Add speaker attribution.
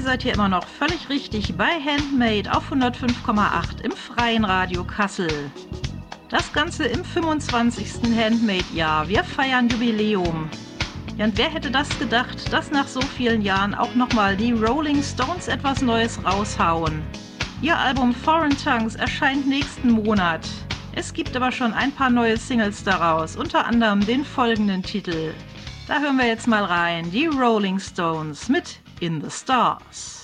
Speaker 1: ihr seid hier immer noch völlig richtig bei Handmade auf 105,8 im freien Radio Kassel. Das Ganze im 25. Handmade-Jahr. Wir feiern Jubiläum. Ja, und wer hätte das gedacht, dass nach so vielen Jahren auch nochmal die Rolling Stones etwas Neues raushauen? Ihr Album Foreign Tongues erscheint nächsten Monat. Es gibt aber schon ein paar neue Singles daraus, unter anderem den folgenden Titel. Da hören wir jetzt mal rein, die Rolling Stones mit In the Stars.